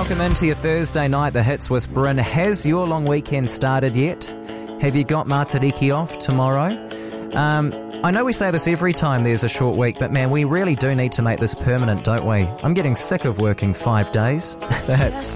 welcome into your Thursday night, the hits with Bryn. Has your long weekend started yet? Have you got Matariki off tomorrow? I know we say this every time there's a short week, but man, we really do need to make this permanent, don't we? I'm getting sick of working 5 days. The hits.